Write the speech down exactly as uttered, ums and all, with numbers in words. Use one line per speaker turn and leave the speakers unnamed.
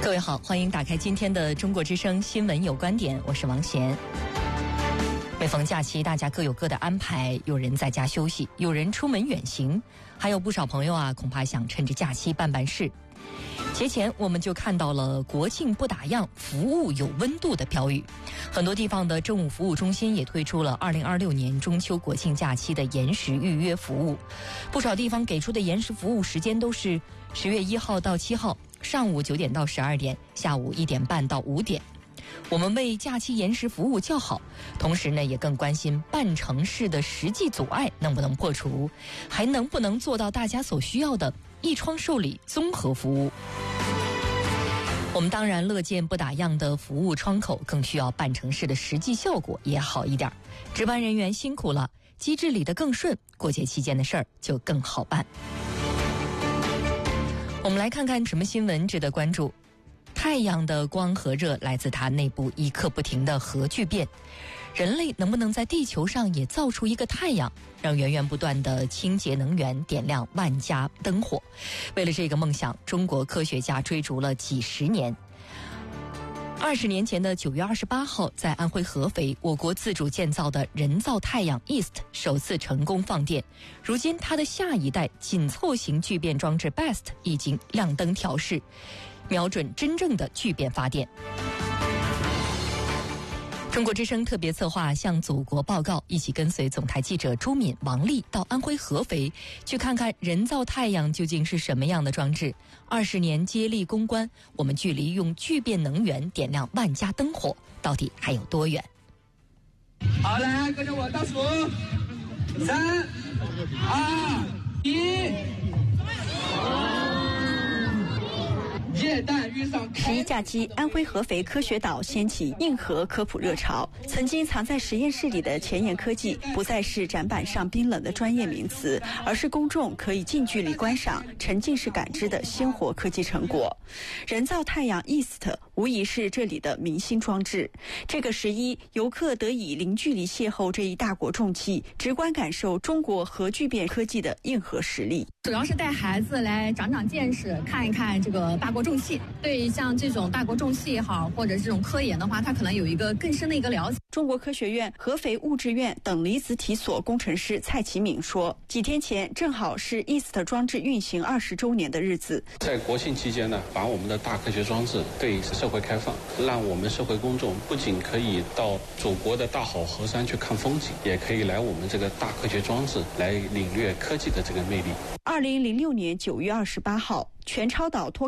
各位好，欢迎打开今天的中国之声新闻有观点，我是王贤。每逢假期，大家各有各的安排，有人在家休息，有人出门远行，还有不少朋友啊，恐怕想趁着假期办办事。节前我们就看到了国庆不打烊，服务有温度的标语，很多地方的政务服务中心也推出了二零二六年中秋国庆假期的延时预约服务。不少地方给出的延时服务时间都是十月一号到七号，上午九点到十二点，下午一点半到五点。我们为假期延时服务叫好，同时呢，也更关心办城市的实际阻碍能不能破除，还能不能做到大家所需要的一窗受理综合服务。我们当然乐见不打烊的服务窗口，更需要办城市的实际效果也好一点。值班人员辛苦了，机制理得更顺，过节期间的事儿就更好办。我们来看看什么新闻值得关注。太阳的光和热来自它内部一刻不停的核聚变，人类能不能在地球上也造出一个太阳，让源源不断的清洁能源点亮万家灯火？为了这个梦想，中国科学家追逐了几十年。二十年前的九月二十八号，在安徽合肥，我国自主建造的人造太阳 East 首次成功放电。如今，它的下一代紧凑型聚变装置 Best 已经亮灯调试，瞄准真正的聚变发电。中国之声特别策划向祖国报告，一起跟随总台记者朱敏、王丽到安徽合肥，去看看人造太阳究竟是什么样的装置。二十年接力攻关，我们距离用聚变能源点亮万家灯火，到底还有多远？
好，来跟着我倒数，三、二、一。
十一假期，安徽合肥科学岛掀起硬核科普热潮。曾经藏在实验室里的前沿科技，不再是展板上冰冷的专业名词，而是公众可以近距离观赏、沉浸式感知的鲜活科技成果。人造太阳 East 无疑是这里的明星装置。这个十一，游客得以零距离邂逅这一大国重器，直观感受中国核聚变科技的硬核实力。
主要是带孩子来长长见识，看一看这个大国重器。对像这种大国重器也好，或者这种科研的话，它可能有一个更深的一个了解。
中国科学院合肥物质院等离子体所工程师蔡启敏说，几天前正好是 East 装置运行二十周年的日子。
在国庆期间呢，把我们的大科学装置对社会开放，让我们社会公众不仅可以到祖国的大好河山去看风景，也可以来我们这个大科学装置来领略科技的这个魅力。
二零零六年九月二十八号，全超岛托